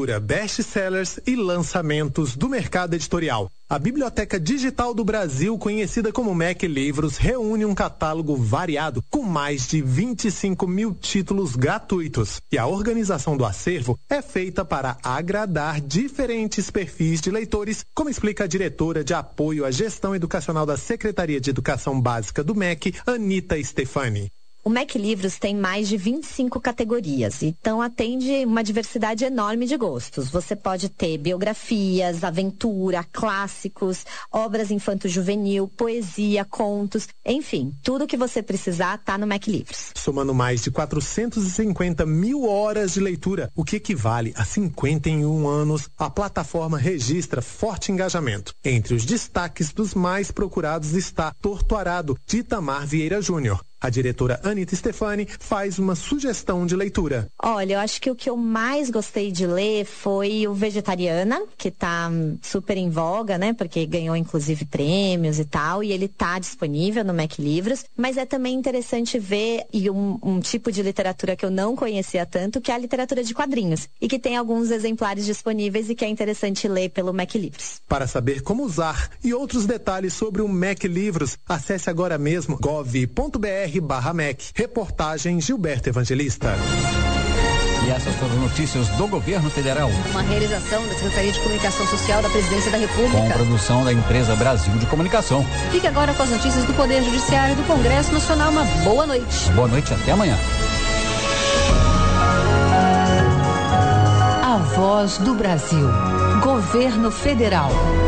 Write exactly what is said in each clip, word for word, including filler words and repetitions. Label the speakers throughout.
Speaker 1: leitura, best-sellers e lançamentos do mercado editorial. A Biblioteca Digital do Brasil, conhecida como M E C Livros, reúne um catálogo variado com mais de vinte e cinco mil títulos gratuitos. E a organização do acervo é feita para agradar diferentes perfis de leitores, como explica a diretora de apoio à gestão educacional da Secretaria de Educação Básica do M E C, Anita Stefani.
Speaker 2: O M E C Livros tem mais de vinte e cinco categorias, então atende uma diversidade enorme de gostos. Você pode ter biografias, aventura, clássicos, obras infanto-juvenil, poesia, contos, enfim, tudo que você precisar está no M E C Livros.
Speaker 1: Somando mais de quatrocentas e cinquenta mil horas de leitura, o que equivale a cinquenta e um anos, a plataforma registra forte engajamento. Entre os destaques dos mais procurados está Torto Arado, de Itamar Vieira Júnior. A diretora Anita Stefani faz uma sugestão de leitura.
Speaker 2: Olha, eu acho que o que eu mais gostei de ler foi o Vegetariana, que tá super em voga, né? Porque ganhou inclusive prêmios e tal, e ele tá disponível no M E C Livros. Mas é também interessante ver e um, um tipo de literatura que eu não conhecia tanto, que é a literatura de quadrinhos, e que tem alguns exemplares disponíveis e que é interessante ler pelo M E C Livros.
Speaker 1: Para saber como usar e outros detalhes sobre o M E C Livros, acesse agora mesmo gov ponto br barra M E C. Reportagem Gilberto Evangelista.
Speaker 3: E essas foram notícias do Governo Federal.
Speaker 4: Uma realização da Secretaria de Comunicação Social da Presidência da República.
Speaker 3: Com produção da empresa Brasil de Comunicação.
Speaker 4: Fique agora com as notícias do Poder Judiciário do Congresso Nacional. Uma boa noite.
Speaker 3: Boa noite, até amanhã.
Speaker 5: A Voz do Brasil. Governo Federal.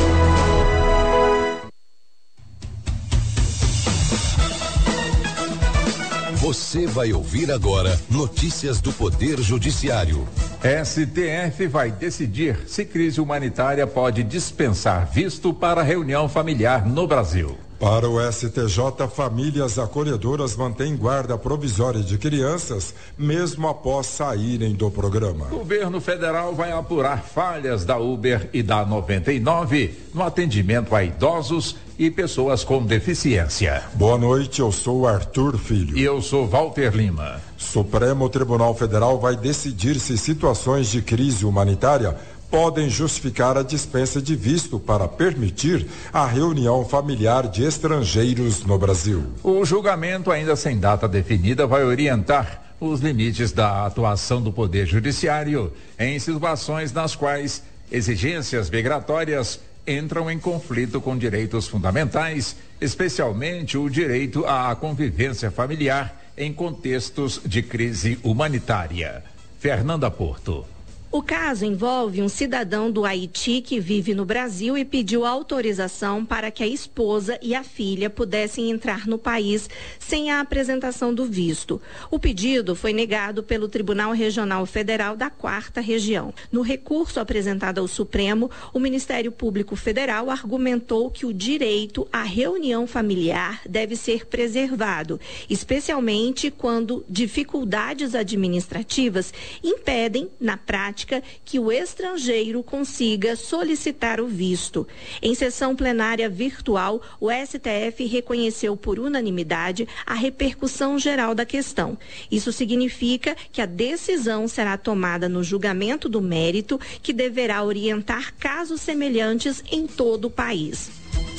Speaker 6: Você vai ouvir agora notícias do Poder Judiciário.
Speaker 7: S T F vai decidir se crise humanitária pode dispensar visto para reunião familiar no Brasil.
Speaker 8: Para o S T J, famílias acolhedoras mantêm guarda provisória de crianças, mesmo após saírem do programa.
Speaker 7: O governo federal vai apurar falhas da Uber e da noventa e nove no atendimento a idosos e pessoas com deficiência.
Speaker 8: Boa noite, eu sou Arthur Filho.
Speaker 7: E eu sou Walter Lima.
Speaker 8: Supremo Tribunal Federal vai decidir se situações de crise humanitária podem justificar a dispensa de visto para permitir a reunião familiar de estrangeiros no Brasil.
Speaker 7: O julgamento, ainda sem data definida, vai orientar os limites da atuação do Poder Judiciário em situações nas quais exigências migratórias entram em conflito com direitos fundamentais, especialmente o direito à convivência familiar em contextos de crise humanitária. Fernanda Porto.
Speaker 9: O caso envolve um cidadão do Haiti que vive no Brasil e pediu autorização para que a esposa e a filha pudessem entrar no país sem a apresentação do visto. O pedido foi negado pelo Tribunal Regional Federal da Quarta Região. No recurso apresentado ao Supremo, o Ministério Público Federal argumentou que o direito à reunião familiar deve ser preservado, especialmente quando dificuldades administrativas impedem, na prática, que o estrangeiro consiga solicitar o visto. Em sessão plenária virtual, o S T F reconheceu por unanimidade a repercussão geral da questão. Isso significa que a decisão será tomada no julgamento do mérito, que deverá orientar casos semelhantes em todo o país.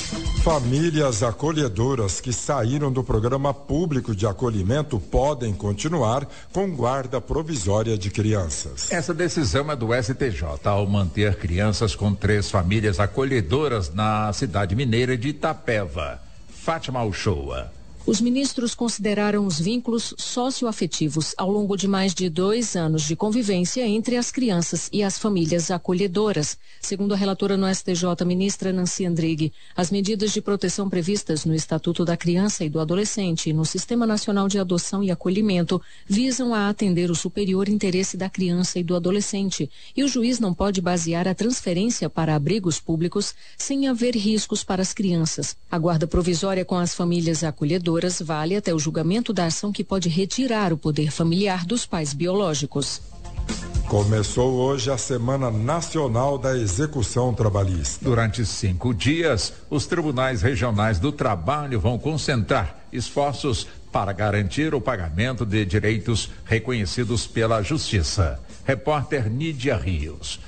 Speaker 8: Famílias acolhedoras que saíram do programa público de acolhimento podem continuar com guarda provisória de crianças.
Speaker 7: Essa decisão é do S T J ao manter crianças com três famílias acolhedoras na cidade mineira de Itapeva. Fátima Uchoa.
Speaker 10: Os ministros consideraram os vínculos socioafetivos ao longo de mais de dois anos de convivência entre as crianças e as famílias acolhedoras. Segundo a relatora no S T J, ministra Nancy Andrighi, as medidas de proteção previstas no Estatuto da Criança e do Adolescente e no Sistema Nacional de Adoção e Acolhimento visam a atender o superior interesse da criança e do adolescente, e o juiz não pode basear a transferência para abrigos públicos sem haver riscos para as crianças. A guarda provisória com as famílias acolhedoras vale até o julgamento da ação que pode retirar o poder familiar dos pais biológicos.
Speaker 8: Começou hoje a Semana Nacional da Execução Trabalhista.
Speaker 7: Durante cinco dias, os tribunais regionais do trabalho vão concentrar esforços para garantir o pagamento de direitos reconhecidos pela Justiça. Repórter Nídia Rios.